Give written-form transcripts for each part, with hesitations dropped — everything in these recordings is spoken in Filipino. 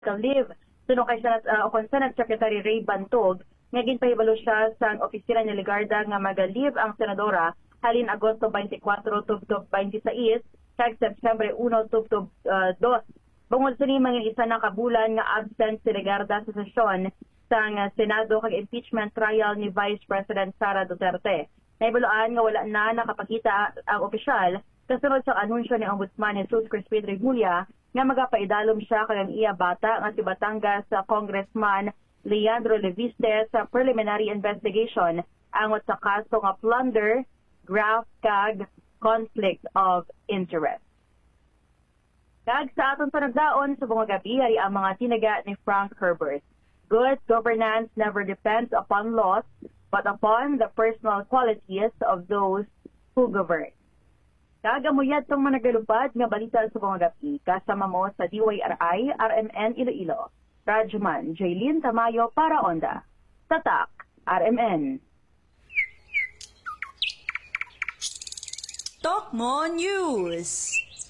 leave. Suno kay Senate Secretary Ray Bantog, nga ginpahibalo siya sa opisina ni Legarda nga magalib ang senadora halin Agosto 24 tubtob 26 kag September 1 tubtob 2. Bungod sa ni mga isa na kabulan nga absent si Legarda sa sesyon sa Senado kag impeachment trial ni Vice President Sara Duterte. Naibaluan nga wala na nakapakita ang opisyal kasunod sa anunsyo ni Ombudsman Jesus Crispin Remulla nga magapaidalom siya kag ang iya bata nga si Batangas sa Congressman Leandro Leviste sa preliminary investigation angot sa kaso nga plunder, graft kag conflict of interest. Kag sa aton panagdaon sa bunga gabi ay ang mga tinaga ni Frank Herbert. Good governance never depends upon laws but upon the personal qualities of those who govern. Kagamuyad tong managalupad nga balita sa mga gabi kasama mo sa DYRI RMN Iloilo. Rajman Jaylin Tamayo para Onda. Tatak RMN. Tokmo News.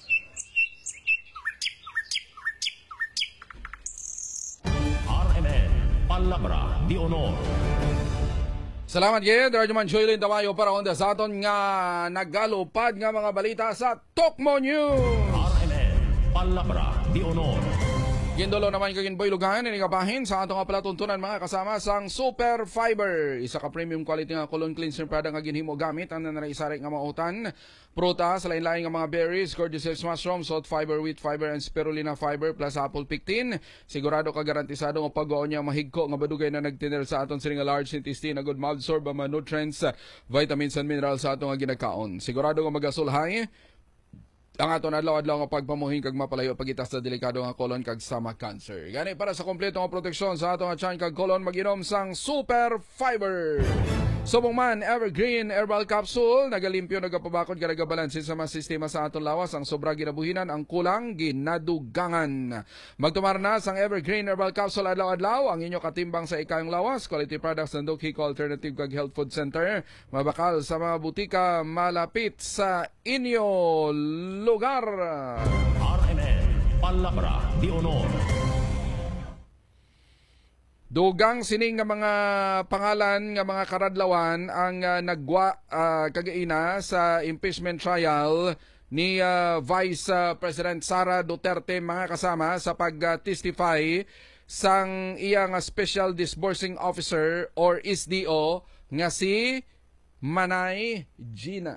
RMN Palabra de Honor. Salamat gid, Radyoman Joylin Tamayo para Onda sa aton nga nagalupad nga mga balita sa Tokmo News. RMN Palabra de Honor. Gindolo naman kagin boy lugahan inikapahin sa atong palatuntunan mga kasama sang Super Fiber. Isa ka premium quality nga colon cleanser product nga ginhimo gamit ang nanaisarik nga mautan. Prutas, lain-lain nga mga berries, cordyceps mushrooms, salt fiber, wheat fiber, and spirulina fiber plus apple pectin. Sigurado ka garantisado nga pag-o niya mahigko nga badugay na nagtinel sa aton sining large intestine na good malabsorb ang mga nutrients, vitamins and minerals sa aton nga ginakaon. Sigurado nga magasulhay ang aton adlaw-adlaw nga pagpamuhin kag mapalayo pagitas sa delikado nga colon kag stomach cancer. Gani para sa kompleto nga proteksyon sa aton nga tiyan kag colon mag-inom sang Super Fiber. Subong man Evergreen Herbal Capsule nagalimpyo nagapabakod ka nagabalansin sa mga sistema sa aton lawas ang sobra ginabuhinan ang kulang ginadugangan. Magtumar na sang Evergreen Herbal Capsule adlaw-adlaw ang inyo katimbang sa ikayong lawas. Quality products ng Hiko Alternative kag Health Food Center mabakal sa mga butika malapit sa inyo lugar. RMN Palabra de Honor. Dugang sining nga mga pangalan nga mga karadlawan ang nagwa kagaina sa impeachment trial ni Vice President Sara Duterte mga kasama sa pag-testify sang iyang Special Disbursing Officer or SDO nga si Manay Gina.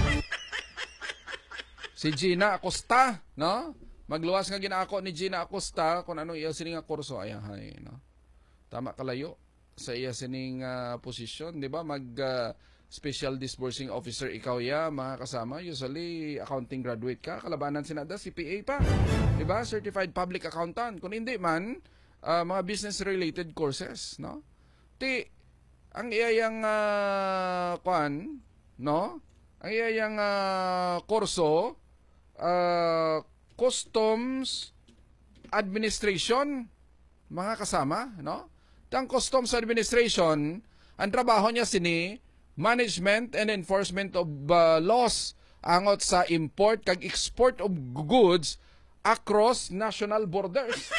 Si Gina Acosta, no? Magluwas nga ginaako ni Gina Acosta kung ano iya sining nga kurso ayahay, no? Tama kalayo sa iya sining posisyon, di ba? Special Disbursing Officer ikaw ya, mga kasama. Usually, accounting graduate ka. Kalabanan sinada, CPA pa. Di ba? Certified Public Accountant. Kung hindi man, mga business-related courses, no? Ang iyayang no? Ang iyayang kurso, Customs Administration, mga kasama, no? Ang Customs Administration, ang trabaho niya sini management and enforcement of laws angot sa import kag export of goods across national borders.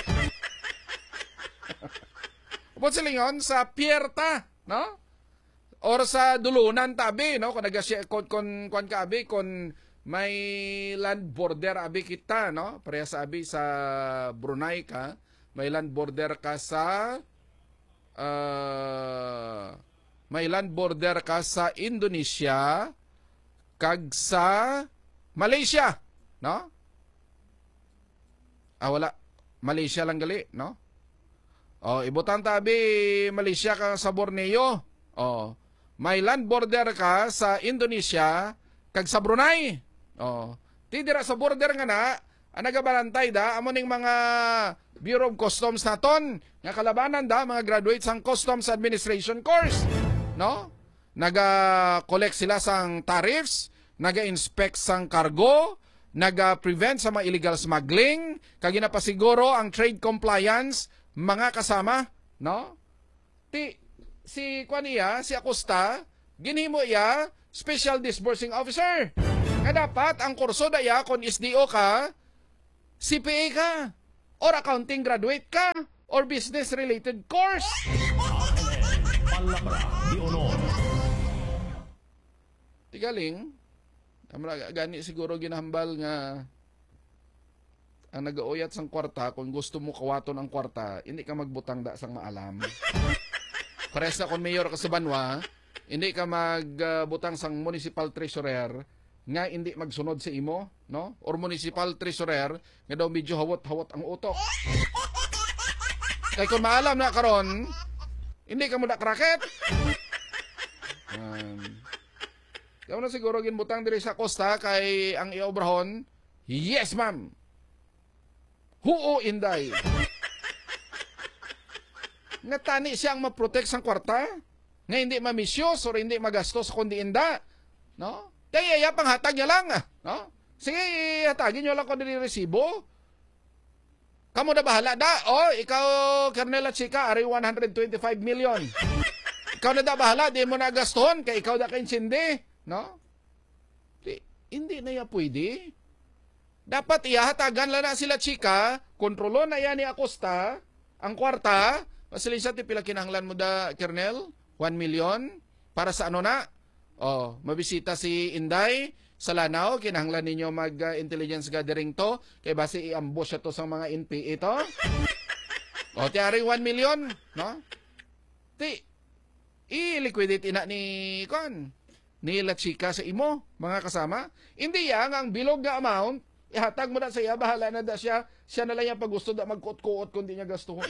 Upot silingon sa pierta, no? Or sa dulunan tabi, no? Kung kaabi, kung may land border abi kita, no? Pareha sa abi sa Brunei ka, may land border ka sa Indonesia kag sa Malaysia, no? Wala. Malaysia lang gali, no? Ibutan tabi Malaysia ka sa Borneo. May land border ka sa Indonesia kag sa Brunei. Tidira sa border nga na, ang nagabalantay da, amo ning mga Bureau of Customs naton, nga kalabanan da, mga graduates sang Customs Administration course, no? Naga-collect sila sang tariffs, naga-inspect sang cargo, naga-prevent sa mga illegal smuggling, kag ginapasiguro ang trade compliance, mga kasama, no? Si Acosta, ginhimo iya Special Disbursing Officer. Nga dapat ang kurso daya kung SDO ka, CPA ka. or accounting graduate ka or business-related course. RMN Palabra de Honor. Tigaling, gani siguro ginahambal nga ang nagauyat sang kwarta, kung gusto mo kawaton ang kwarta, hindi ka magbutang da sang maalam. Pares na kung mayor ka sa Banwa, hindi ka magbutang sang municipal treasurer nga hindi magsunod sa imo, no? Or municipal treasurer nga daw medyo hawot-hawot ang utok. Kaya kung maalam na karon, hindi ka mo da kraket. Kaya na siguro ginbutang diri sa Costa kay ang iobrahon, yes ma'am. Huo inday. Nga tani siyang ma-protect sang kwarta, nga hindi mamisyos or hindi magastos kundi inda, no? Kaya panghatag niya lang, no? Sige, hatagin niyo lang kung dili resibo. Kamu na bahala da. Oh, ikaw Colonel Chica, ari 125 million. Ikaw na da bahala, di mo na gaston kay ikaw da kay sindi, no? Hindi na ya pwede. Dapat ihatagan lang na sila Chika, kontrolo na yan ni Acosta, ang kwarta, pasilisa ti pila kinahanglan mo da, Kernel? 1 million? Para sa ano na? Oh, mabisita si Inday sa Lanao, kinahanglan ninyo mag-intelligence gathering to, kay base i-ambush to sa mga NPA to. O, tiyaring 1 million, no? I-liquidate na ni La Chika sa imo, mga kasama. Hindi yan, ang bilog na amount, ihatag mo na sa iya, bahala na da siya. Siya na lang yung pag gusto da magkuot-kuot kung di niya gastuhon.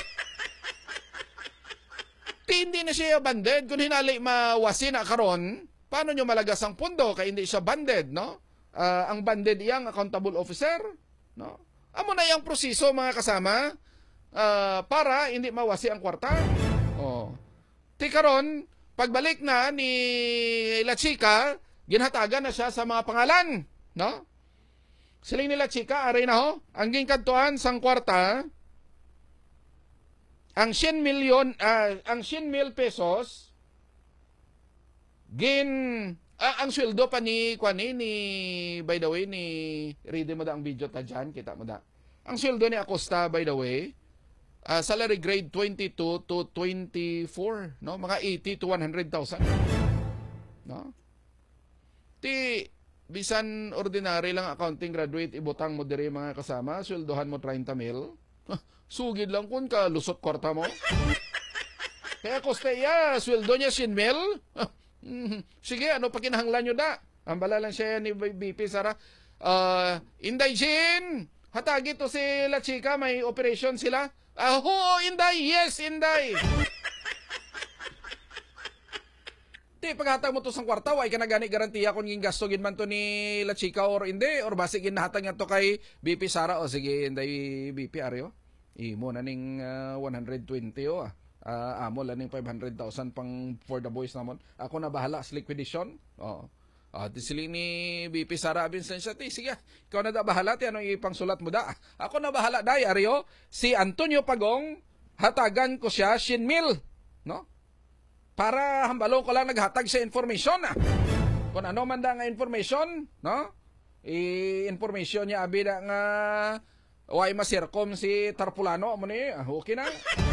Hindi na siya banded. Kung hinali mawasi na karon, paano nyo malagas ang pundo? Kaya hindi siya banded, no? Ang banded iyang accountable officer, no? Amo na yung proseso, mga kasama, para hindi mawasi ang kwarta. Oh. Ti karon, pagbalik na ni La Chika, ginhatagan na siya sa mga pangalan, no? Siling nila Chika, aray na ho, ang gingkantuan sang kwarta, ang 100 mil pesos, ang sweldo pa ni by the way, ni, ready mo da ang video ta dyan, kita mo da. Ang sweldo ni Acosta, by the way, salary grade 22 to 24, no? Mga 80 to 100,000. No? Bisan ordinary lang accounting graduate, ibutang mo diri, mga kasama, sweldohan mo 30 mil. Sugid lang kung ka lusot kwarta mo. Kaya Acosta sweldo niya 100 mil. Sige, ano pa kinahanglan nyo da? Ambala lang siya ni BP Sara. Inday Jin, hatagi to si La Chika, may operation sila. Inday, yes, Inday. Paghatag mo to sang kwarta, way ka na gani garantiya kung yung gasto man to ni La Chika or hindi, or basi ginahatag nga to kay BP Sara. O sige, Inday BP Aryo, imo na ning 120 amo lang ning 500,000 pang for the boys namon. Ako na bahala sa liquidation. Sili ni BP Sara Vincent siya, sige, ikaw na da bahala, anong ipangsulat mo da? Ako na bahala, day, Aryo, si Antonio Pagong, hatagan ko siya 100 mil, no? Para hambalong ko lang naghatag sa information, Kung ano man da nga information, no? Information niya, abi da nga, way masirkom si Tarpulano, mo ni, okay na.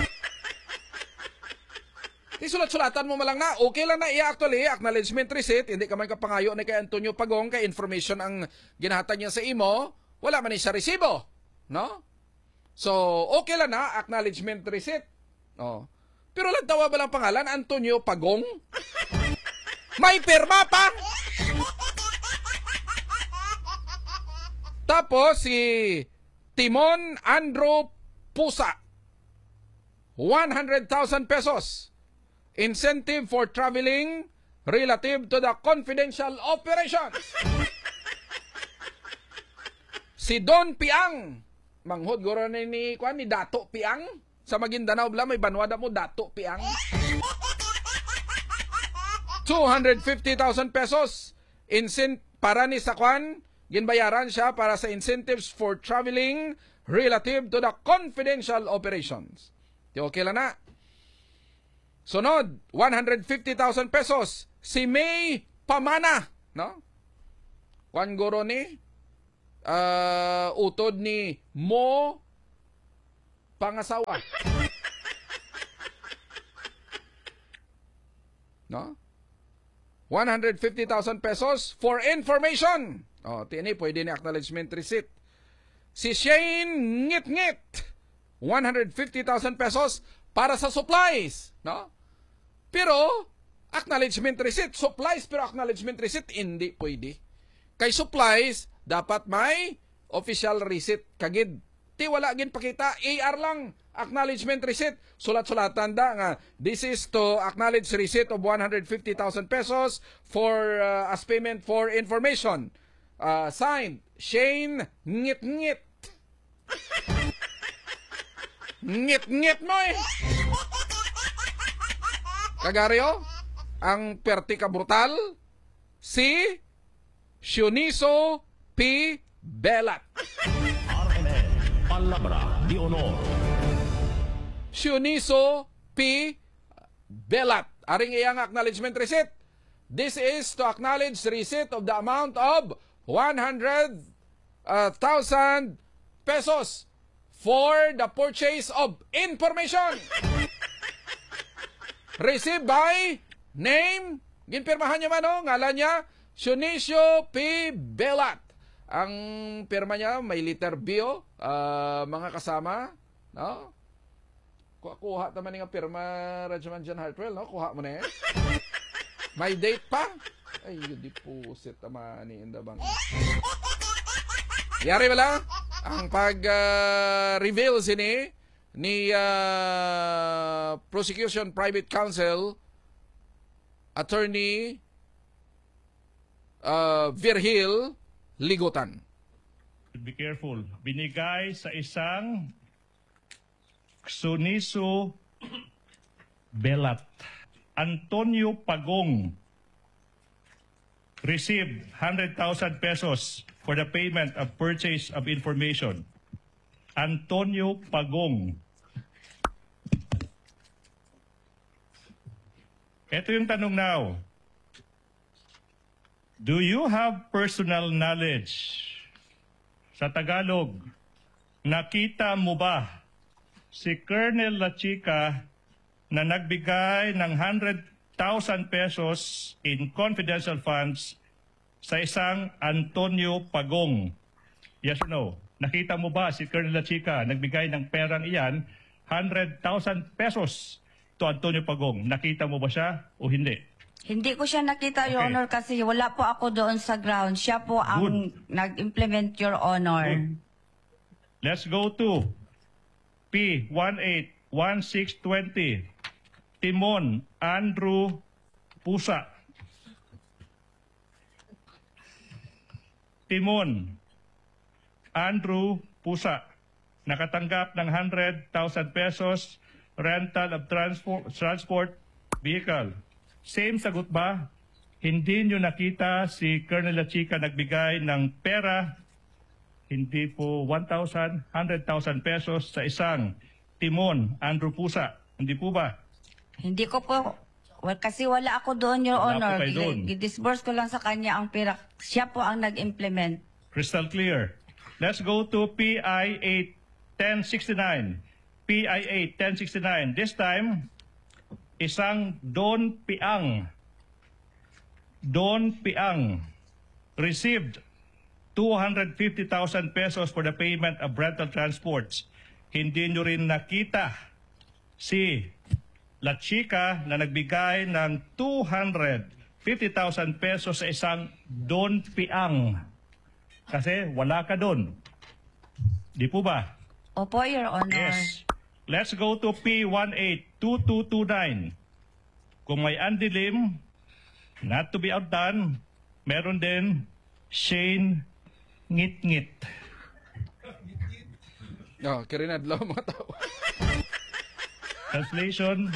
Sulat-sulatan mo malang na, okay lang na i-actually, acknowledgement receipt, hindi ka man kapangayo na kay Antonio Pagong, kay information ang ginahatan niya sa imo, wala man siya resibo, no? So, okay lang na, acknowledgement receipt. Oh. Pero lang tawa ba lang pangalan, Antonio Pagong? May pirma pa! Tapos si Timon Andrew Pusa, 100,000 pesos. Incentive for traveling relative to the confidential operations. Si Don Piang, manghod guro ni Dato Piang, sa Maguindanao bla may banwada mo Dato Piang. 250,000 pesos para ni Sakwan, ginbayaran siya para sa incentives for traveling relative to the confidential operations. Okay lang na. Sunod, 150,000 pesos. Si May Pamana, no? Kwan guro ni utod ni Mo pangasawa. No? 150,000 pesos for information. Oh, tini pwede ni acknowledgement receipt. Si Shane Ngit-Ngit, 150,000 pesos para sa supplies, no? Pero acknowledgement receipt, supplies pero acknowledgement receipt hindi pwede. Kay supplies dapat may official receipt kagid. Ti wala gin pakita, AR lang acknowledgement receipt. Sulat-sulatan da nga this is to acknowledge receipt of 150,000 pesos for as payment for information. Signed Shane Ngit-Ngit. Ngit-ngit mo eh. Kagaryo, ang pertika brutal, si Shuniso P. Belat. RMN Palabra de Honor. Shuniso P. Belat. Aring iyang acknowledgement receipt. This is to acknowledge receipt of the amount of 100,000 pesos for the purchase of information. Received by name, ginpirmahan niya man, no? Ngalan niya, Shunicio P. Belat. Ang pirma niya, may letter B, mga kasama, no? Kuha naman nga pirma, Rajaman John Hartwell, no? Kuha mo na eh. May date pa? Ay, yun, deposit naman ni Indabang. Yari wala? Ang pag-reveal sini ni Prosecution Private Counsel Attorney Virgil Ligotan. Be careful. Binigay sa isang Shuniso Belat. Antonio Pagong received 100,000 pesos for the payment of purchase of information. Antonio Pagong. Ito yung tanong now. Do you have personal knowledge? Sa Tagalog, nakita mo ba si Colonel Lachica na nagbigay ng 100,000 pesos in confidential funds sa isang Antonio Pagong? Yes or no? Nakita mo ba si Colonel Lachica nagbigay ng perang iyan, 100,000 pesos to Antonio Pagong? Nakita mo ba siya o hindi? Hindi ko siya nakita, Your Okay. Honor, kasi wala po ako doon sa ground. Siya po ang nag-implement, Your Honor. Good. Let's go to P181620. Timon Andrew Pusa. Timon Andrew Pusa. Nakatanggap ng 100,000 pesos rental of transport vehicle. Same sagot ba? Hindi nyo nakita si Colonel Lachica nagbigay ng pera, hindi po 1,000, 100,000 pesos sa isang Timon Andrew Pusa. Hindi po ba? Hindi ko po, kasi wala ako doon, Your Wala po Honor. kayo doon. I-disburse ko lang sa kanya ang pera. Siya po ang nag-implement. Crystal clear. Let's go to PI 8-1069. PI 8-1069. This time, isang Don Piang. Don Piang received 250,000 pesos for the payment of rental transports. Hindi nyo rin nakita si Lachica na nagbigay ng 250,000 pesos sa isang Don Piang. Kasi wala ka doon. Di po ba? Opo, Your Honor. Yes. Let's go to P182229. Kung may andilim, not to be outdone, meron din Shane Ngit-Ngit. No, kirinadlaw mga tao. Translation,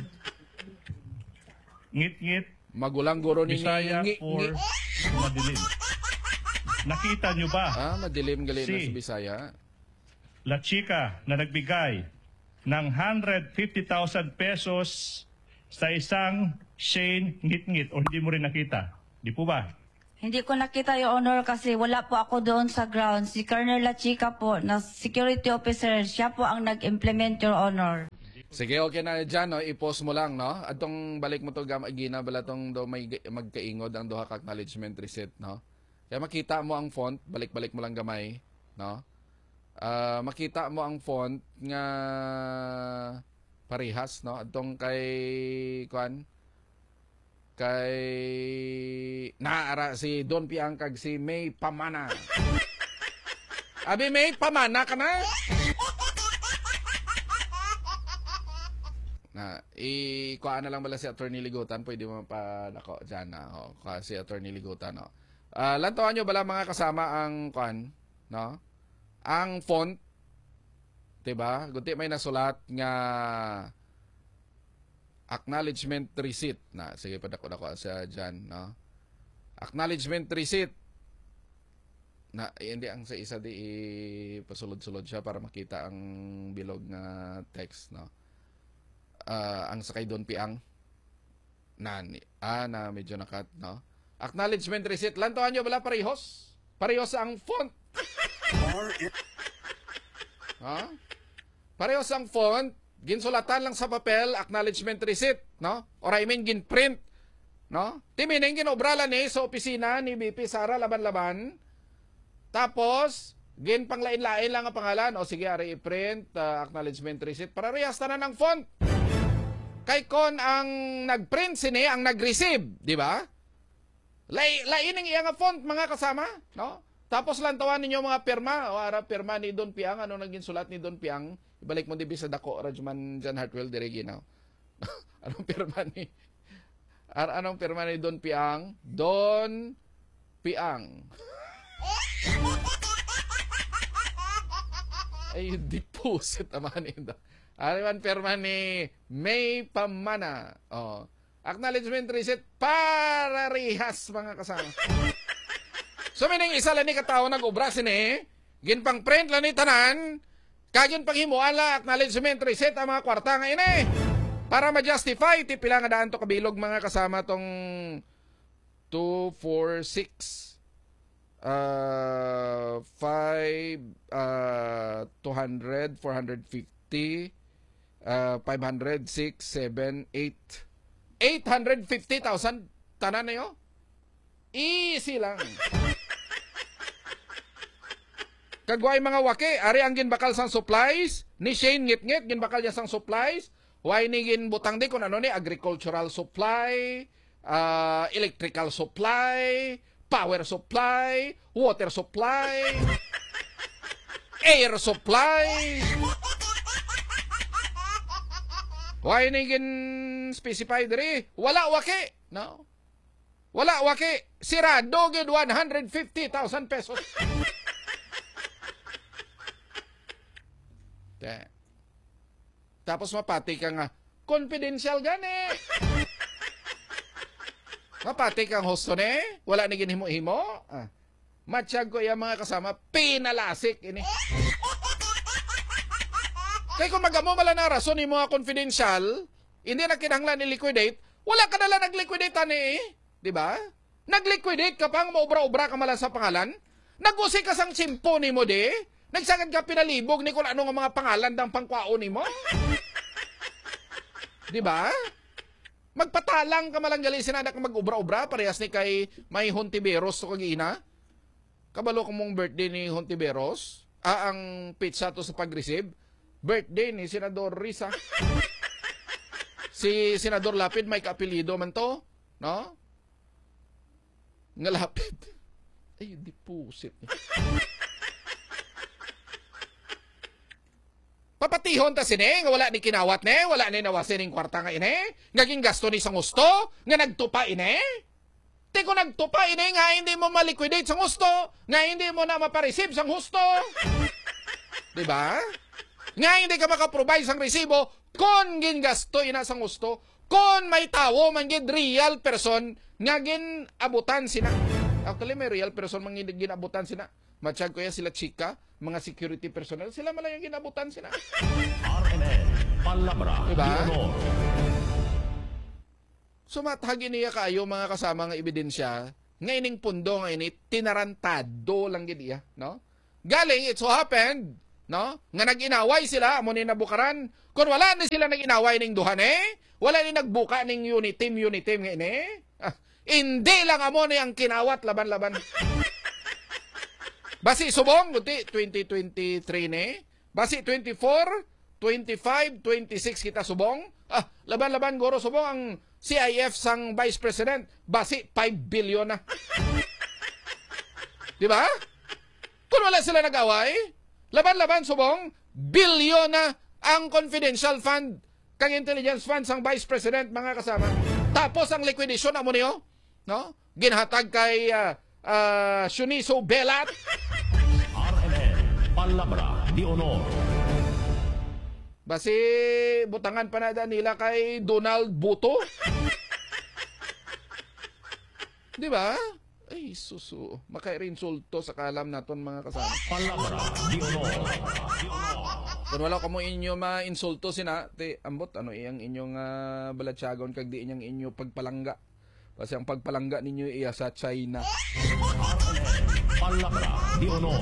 Ngit-Ngit, Magulang guro ni Bisaya for madilim. Nakita nyo ba madilim gali na Si. sa Bisaya. Lachica na nagbigay ng 150,000 pesos sa isang Shane Ngit-Ngit o hindi mo rin nakita? Di po ba? Hindi ko nakita, Your Honor, kasi wala po ako doon sa ground. Si Colonel La Chica po, na security officer, siya po ang nag-implement, Your Honor. Sige, okay na dyan, no? I-post mo lang, no? At tong balik mo to gina, bala tong do may magkaingod ang duha ka acknowledgement receipt, no? Kaya makita mo ang font, balik-balik mo lang gamay, no? Makita mo ang font nga parehas, no? Atong kay naara si Don Piang kag si May Pamana. Abi May Pamana ka na? Na kuha na lang bala si Attorney Ligutan, pwede mo pa nako diyan na si Attorney Ligutan, no. Lantawan nyo bala mga kasama ang no? Ang font, 'di ba? Gunti may nasulat nga acknowledgement receipt na sige pa dako sa diyan, no. Acknowledgement receipt na hindi ang sa isa di pasulod-sulod siya para makita ang bilog nga text, no. Ang sakay Don Piang na medyo nakat, no. Acknowledgement receipt, lantawan nyo bala parehos ang font. Parehos ang font, ginsulatan lang sa papel, acknowledgement receipt, no? Or I mean, ginprint, no? Timineng ginobrala ni sa opisina ni BP Sara Laban-Laban. Tapos, panglain-lain lang ang pangalan. O sige, ari i-print, acknowledgement receipt. Para rehas na ng font. Kay kon ang nag-print sini, ang nag-receive, di ba? Lain ang iyang font, mga kasama, no? Tapos lantawan ninyo mga pirma, o ara pirma ni Don Piang, ano naging sulat ni Don Piang? Ibalik mo dibi sa dako Rajman John Hartwell diregi now. Anong pirma ni Don Piang? Don Piang. Ay, deposit naman ito. Ariman pirma ni May Pamana. Oh. Acknowledgement receipt para rehas, mga kasama. So, mining isa lang ni katao nag-ubra sini, ginpang print lang ni tanan, kagin panghimuan la acknowledgement receipt ang mga kwarta nga ini. Para ma-justify, tipila nga daan to kabilog, mga kasama, tong 2, 4, 6, 5, 200, 450, 500, 6, 7, 8, 850,000 tanan na yun. Easy lang. Kagway mga wake, ari ang ginbakal sang supplies, ni Shane ngit-ngit, ginbakal niya sang supplies, why ni ginbutang di kung ano ni, agricultural supply, electrical supply, power supply, water supply, air supply. Why ni gin-specify diri? Wala wake, no? Wala wake, sirado gid 150,000 pesos. Tapos mapati ka nga, confidential gani. Mapati kang hosto ne, wala ni ginhimo-himo. Matsyag ko yung mga kasama, pinalasik ini. Kaya kung magamo mala na rason ni mga confidential, hindi na kinahanglan ni-liquidate, wala ka nala nag-liquidate ani, di ba? Nag-liquidate ka pang maubra-ubra ka mala sa pangalan, nag-usi ka sang simpo ni mo di, nagsagad ka pinalibog ni kung ano nga mga pangalan dang pangkwao ni mo. Di ba? Magpatalang ka malang gali sinadak mag-ubra-ubra, parehas ni kay may Hontiveros to kagina. Kabalo ko mong birthday ni Hontiveros, ang pizza to sa pag-receive. Birthday ni Senador Risa. Si Senador Lapid may kaapelido man to, no? Nga Lapid. Ay, deposit niya. Papatihon ta sini, nga wala ni kinawat ne, wala ni nawasin ning kwarta nga ine, ngaging gasto ni sang gusto, nga nagtupa ine. Te kung nagtupa ine nga hindi mo ma-liquidate sang gusto, nga hindi mo na mapareceive sang gusto. Diba? Nga hindi ka makaprovide sang resibo, kon gin gasto ina sang gusto, kon may tawo man gid real person nga gin abutan sina. Actually may real person man gin abutan sina. Matsyag ko yan sila chika, mga security personnel, sila malang yung ginabutan sila. RMN, Palabra, diba? Leonor. Sumathagi niya kayo mga kasama ng ebidensya, Ngaining pundo nga ini tinarantado lang gid iya, no? Galing it so happened, no? Nga nag-inaway sila amo ni nabukaran. Kung wala ni sila nag-inaway ning duhan wala ni nagbuka ning unit team nga ini. Hindi lang amo ni ang kinawat laban-laban. Basi subong guti 2023 ni. Basi 24, 25, 26 kita subong. Laban-laban goro subong ang CIF sang Vice President. Basi 5 billion na. Di ba? Kung wala sila nag-away, laban-laban subong, bilyon na ang confidential fund kang intelligence fund sang Vice President mga kasama. Tapos ang liquidation amo niyo, no? Ginhatag kay Shuniso Belat. RMN Palabra de Honor. Basi butangan pa na nila kay Donald Buto. Di ba? Ay, susu. Makairinsulto sa kalam naton mga kasama. Palabra de Honor. Kung wala ka mo inyo ma-insulto sina, te, ambot, ano iyang inyong balatsagon kag di inyang inyo pagpalangga. Kasi ang pagpalangga ninyo iya sa China. Palabra de Honor.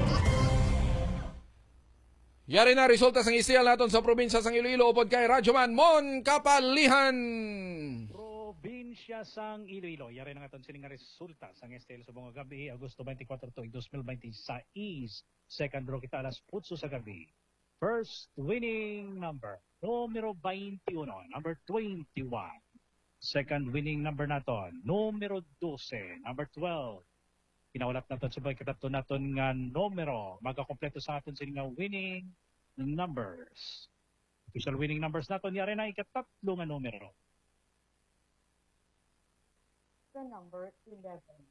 Yari na resulta sang istial naton sa probinsya sang Iloilo upod kay Radyoman Mon Kapalihan. Probinsya sang Iloilo. Yari na nga itong siling nga resulta sang STL sa mga gabi. Agosto 24 to 2026. Second draw kita alas 8 sa gabi. First winning number, numero 21, number 21. Second winning number naton, numero 12, number 12. Kinaulat naton sa pagkatato naton nga numero. Magkakompleto sa aton siling nga winning numbers. Official winning numbers naton, yari na ikatatlo nga numero. The number 11.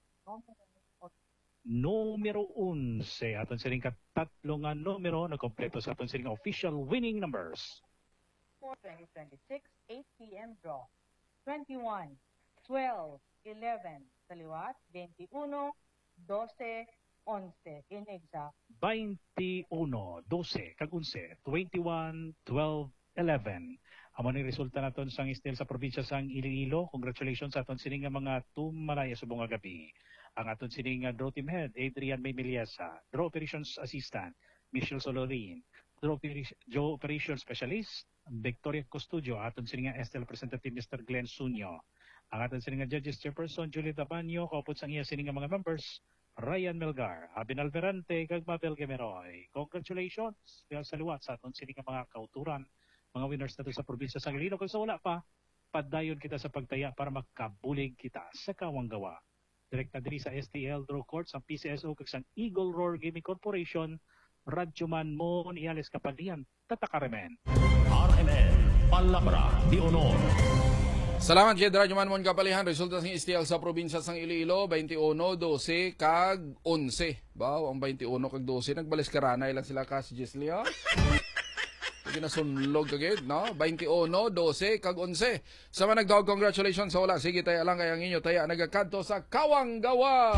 Numero 11. Aton siling katatlo nga numero na kompleto sa aton siling official winning numbers. For 2026, 8 p.m. draw. 21, 12, 11, sa liwat, 21, 12, 11, in exact. 21, 12, kag 11, 21, 12, 11. Amo ni resulta naton sang istil sa probinsya sang Iloilo. Congratulations sa aton sining nga mga tumalaya subong nga gabi. Ang aton sining nga draw team head, Adrian Maymiliasa, draw operations assistant, Michelle Solorin, draw operations specialist, Victoria Custodio, aton sining nga STL representative Mr. Glenn Sunyo. Ang aton sining nga judges chairperson, Julie Tabanyo, kaupod sang iya sining nga mga members, Ryan Melgar, Abin Alverante, kag Mabel Gemeroy. Congratulations sa liwat sa aton sining nga mga kauturan, mga winners nato sa probinsya sang Iloilo. Kung sa wala pa, padayon kita sa pagtaya para makabulig kita sa kawanggawa. Direkta diri sa STL Draw Court sa PCSO kag sang Eagle Roar Gaming Corporation, Radyoman Mon Iales Kapalian, Tatakaremen. RMN Palabra de Honor. Salamat kay Radyoman Mon Kapalihan. Resulta sang istial sa probinsya sang Iloilo 21, 12 kag 11. Baw ang 21 kag 12 nagbalis karanay lang sila ka si Jeslia. Ginasunlog kagid, no? 21, 12 kag 11. Sa mga nagdawag congratulations sa wala. Sige tayo lang kayang inyo taya nagakadto sa Kawanggawa.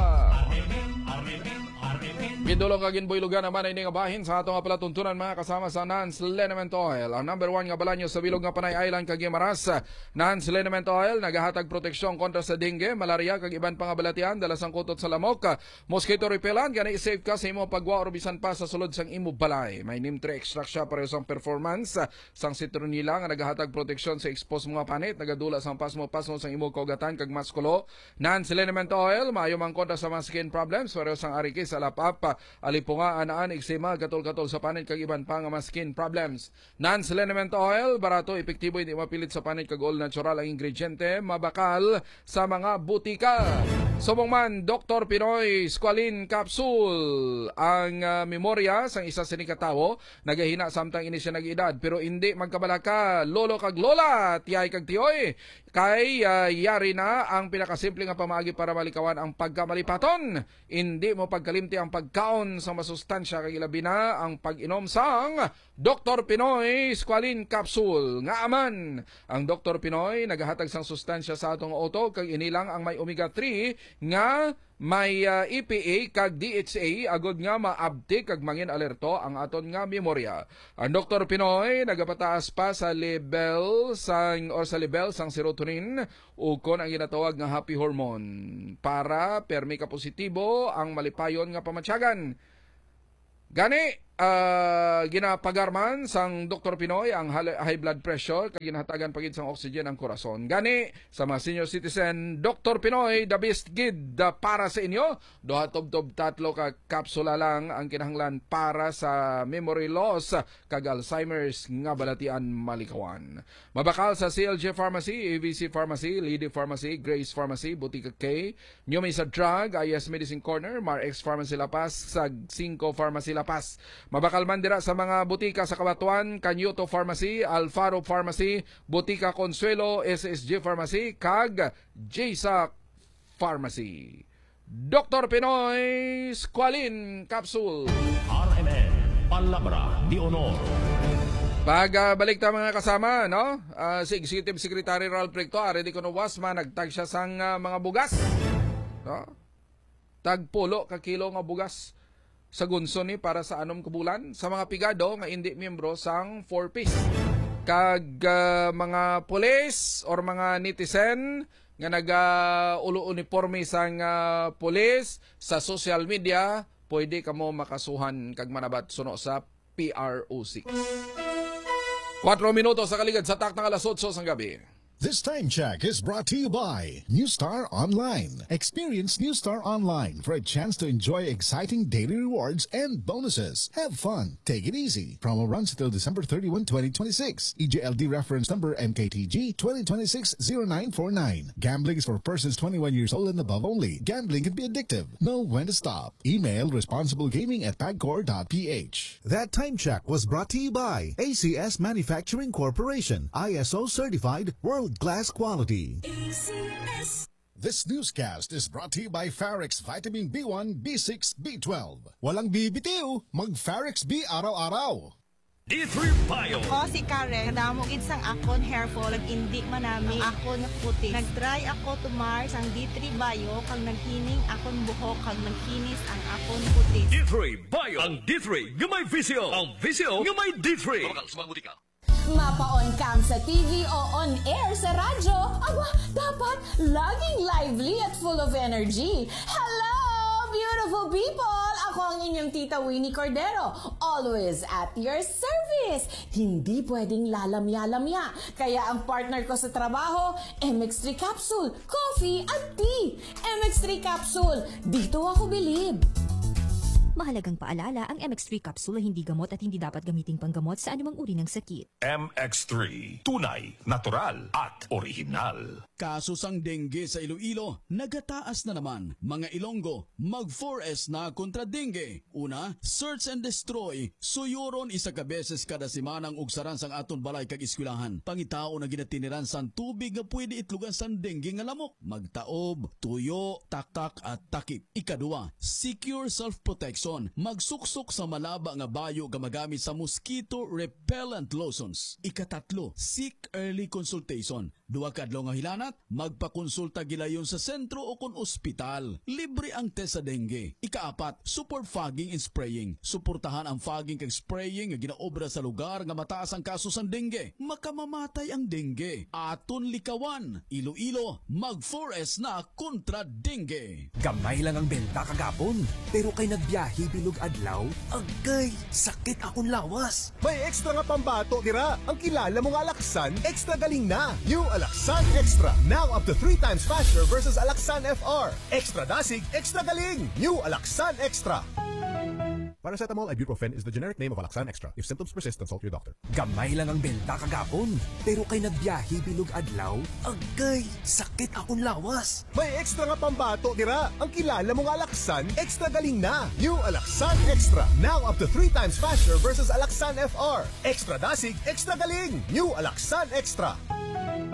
Gidulong kagin boy lugar naman ay nga bahin sa ato nga palatuntunan mga kasama sa Nance Liniment Oil. Ang number 1 nga balanyo sa bilog nga Panay Island kag Guimaras. Nance Liniment Oil nagahatag proteksyon kontra sa dengue, malaria kag iban pang balatian dala sang kutot sa lamok. Mosquito repellent gani i-save ka sa imo pagwa or bisan pa sa sulod sang imo balay. May neem tree extract siya pareho sang performance sang citronella nga nagahatag proteksyon sa exposed mga panit, nagadula sang pasmo sang imo kagatan kag maskulo. Nance Liniment Oil maayo man kontra sa mga skin problems pareho sang arikis, alapap, alipunga, anaan, eksema, katol-katol sa panit kag iban pa nga skin problems. Nance Liniment Oil, barato, epektibo, hindi mapilit sa panit kag all natural ang ingrediente, mabakal sa mga butika. Subong man, Dr. Pinoy Squalene Capsule. Ang memorya sang isa sa nikatawo, nagahina samtang ini siya nag-edad, pero hindi magkabalaka, lolo kag lola, tiyay kag tiyoy. Kay yari na ang pinakasimple nga pamaagi para malikawan ang pagkamalipaton. Hindi mo pagkalimti ang pagkaon sa masustansya kag ilabi na ang pag-inom sang Dr. Pinoy Squalene Capsule. Nga aman, ang Dr. Pinoy nagahatag sang sustansya sa atong oto kag inilang ang may omega 3 nga may EPA kag DHA agod nga maabti kag mangin alerto ang aton nga memorya. Ang Dr. Pinoy nagapataas pa sa level sang serotonin ug kon ang ginatawag nga happy hormone para permi ka positibo ang malipayon nga pamatyagan. Gani ginapagarman sang Dr. Pinoy ang high blood pressure kag ginahatagan pagid sang oxygen ang korason. Gani sa mga senior citizen, Dr. Pinoy the best gid para sa inyo. Duha tob-tob tatlo ka kapsula lang ang kinahanglan para sa memory loss kag Alzheimer's nga balatian malikawan. Mabakal sa CLG Pharmacy, ABC Pharmacy, Lady Pharmacy, Grace Pharmacy, Butika K, New Mesa Drug, IS Medicine Corner, Mar-X Pharmacy Lapas, Sag 5 Pharmacy Lapas. Mabakal man dira sa mga butika sa Kabatuan, Kanyuto Pharmacy, Alfaro Pharmacy, Butika Consuelo, SSG Pharmacy, kag JSAC Pharmacy. Dr. Pinoy Squalin Capsule. RMN Palabra de Honor. Pagbalik ta mga kasama, no? Si Executive Secretary Ralph Recto, ready ko no wasma, nagtag siya sang mga bugas. No? Tagpulo ka kilo nga bugas sa gunson ni para sa anom kabulan sa mga pigado nga hindi miyembro sang 4-piece. Kag mga pulis or mga netizen nga nag-ulo-uniforme sang pulis sa social media, pwede kamo makasuhan kag manabat suno sa PRO6. 4 minutos sa kaligad sa taknang alas 8 sang gabi. This time check is brought to you by New Star Online. Experience New Star Online for a chance to enjoy exciting daily rewards and bonuses. Have fun. Take it easy. Promo runs until December 31, 2026. EJLD reference number MKTG 2026-0949. Gambling is for persons 21 years old and above only. Gambling can be addictive. Know when to stop. Email responsiblegaming@pagcor.ph. That time check was brought to you by ACS Manufacturing Corporation. ISO certified world-class quality. ACS. This newscast is brought to you by Farex Vitamin B1, B6, B12. Walang bibitiw, mag-Farex B araw-araw. D3 Bio. Ako si Karen, kadamog sang akon hair fall, indi manami akon puti. Nag-try ako tumar sang D3 Bio, kang naghining akon buhok, kang naghinis ang akon puti. D3 Bio. Ang D3 nga may visyo. Ang visyo nga may D3. Mapaon kang sa TV o on air sa radyo, aba, dapat laging lively at full of energy. Hello, beautiful people! Ako ang inyong tita Winnie Cordero, always at your service. Hindi pwedeng lalamya-lamya, kaya ang partner ko sa trabaho, MX3 Capsule, coffee at tea. MX3 Capsule, dito ako bilib. Mahalagang paalala, ang MX3 capsule ay hindi gamot at hindi dapat gamiting panggamot sa anumang uri ng sakit. MX3. Tunay, natural, at original. Kaso sang dengue sa Iloilo, nagataas na naman. Mga Ilonggo, mag-4S na kontra dengue. Una, search and destroy. Suyuron isa ka beses kada semanang ugsaran sang aton balay kag eskwelahan. Pangitao na ginatiniran sang tubig nga pwede itlugan sang dengue nga lamok. Magtaob, tuyo, taktak at takip. Ikadua, secure self-protection. Magsuksok sa malaba nga bayo gamagamit sa mosquito repellent lotions. Ikatatlo, seek early consultation. Duwa kadlaw nga hilanat, magpakonsulta gilayon sa sentro o kon ospital. Libre ang test sa dengue. Ikaapat, support fogging and spraying. Suportahan ang fogging kag spraying nga ginaobra sa lugar nga mataas ang kaso sa dengue. Makamamatay ang dengue. Aton likawan, Iloilo, mag-4S na kontra dengue. Gamay lang ang benta kagapon, pero kay nagbiyahe bilog adlaw, agay, sakit akong lawas. May extra nga pambato dira. Ang kilala mong Alaxan, extra galing na. New Alaxan Extra. Now up to 3 times faster versus Alaxan FR. Extra dasig, extra galing. New Alaxan Extra. Paracetamol ibuprofen is the generic name of Alaxan Extra. If symptoms persist, consult your doctor. Gamay lang ang benta kagapon, pero kay nagbiyahe bilog adlaw, agay, sakit akong lawas. May extra nga pambato dira. Ang kilala mong Alaxan, extra galing na. New Alaxan Extra. Now up to 3 times faster versus Alaxan FR. Extra dasig, extra galing. New Alaxan Extra.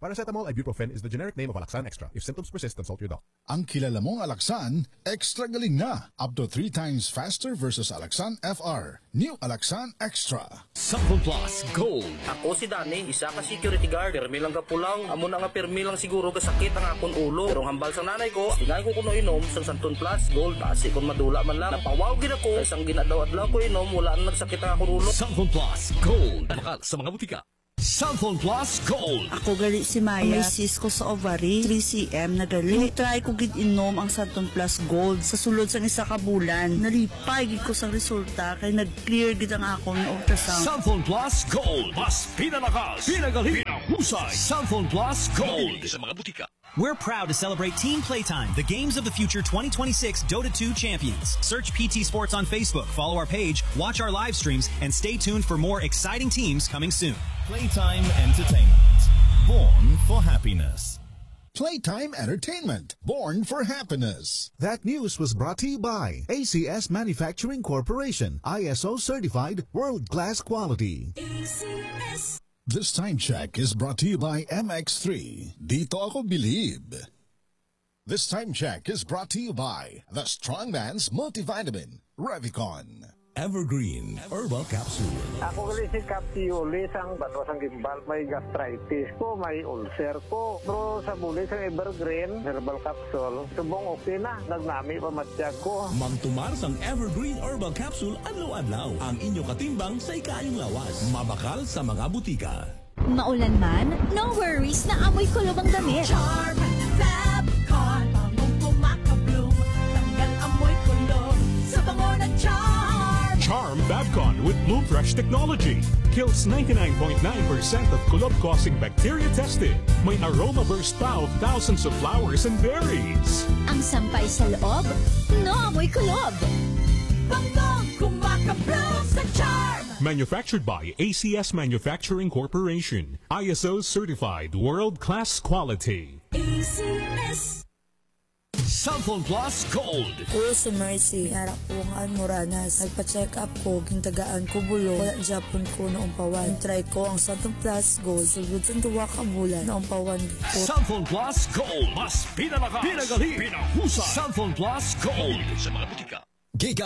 Paracetamol ibuprofen is the generic name of Alaxan Extra. If symptoms persist, consult your doctor. Ang kilala mong Alaxan, extra galing na. Up to 3 times faster versus Alaxan FR. New Alaxan Extra. Samsung Plus Gold. Ako si Dani, isa ka security guard. Permi lang ka pulang. Amo na nga permi lang siguro kasakit ang akong ulo. Pero hambal sa nanay ko, tingay ko kuno inom sa Samsung Plus Gold. Basi kung madula man lang. Napawaw gid ako. Isang ginadaw-adlaw ko inom, wala na nagsakit ang akong ulo. Samsung Plus Gold. Bakal sa mga butika. Samsung Plus Gold. Ako gali si Maya. May cyst ko sa ovary, 3cm na gali. Try ko gid inom ang Samsung Plus Gold sa sulod sang isa ka bulan. Nalipay gid ko sa resulta kay nag-clear gid ang akong ultrasound. Samsung Plus Gold. Mas pinalakas, pinagaling, pinahusay. Samsung Plus Gold. Sa mga butika. We're proud to celebrate Team Playtime, the Games of the Future 2026 Dota 2 champions. Search PT Sports on Facebook, follow our page, watch our live streams, and stay tuned for more exciting teams coming soon. Playtime Entertainment, born for happiness. Playtime Entertainment, born for happiness. That news was brought to you by ACS Manufacturing Corporation, ISO certified world-class quality. ACS. This time check is brought to you by MX3. Dito ako bilib. This time check is brought to you by the Strongman's Multivitamin, Revicon. Evergreen Herbal Capsule. Ako gali si Capsules ang batwasang gimbal, may gastritis ko, may ulcer ko. Pero sa bulis ang Evergreen Herbal Capsule, subong okay na, nagnami pa matiyag ko. Mangtumar sang Evergreen Herbal Capsule adlaw-adlaw. Ang inyo katimbang sa ikayong lawas. Mabakal sa mga butika. Maulan man, no worries na amoy kulob ang damit. Charm Fabcon, bangong kumakabloom, tanggal amoy kulob sa bango ng Charm. Charm Fabcon with Bloom Fresh technology kills 99.9% of kulob-causing bacteria tested. May aroma burst pa of thousands of flowers and berries. Ang sampay sa loob, no amoy kulob. Bangong kumakabloom sa Charm. Manufactured by ACS Manufacturing Corporation. ISO certified world-class quality. ACS. Samsung Plus Gold. Uy, si Mercy, harap po ang Moranas. Nagpa-check up ko, gintagaan ko bulo. Wala Japon ko noong pawan. Try ko ang Samsung Plus Gold. Sugod sa 2 ka bulan noong pawan ko. Samsung Plus Gold. Mas pinalakas, pinagaling, pinahusay. Samsung Plus Gold. Sa mga butika.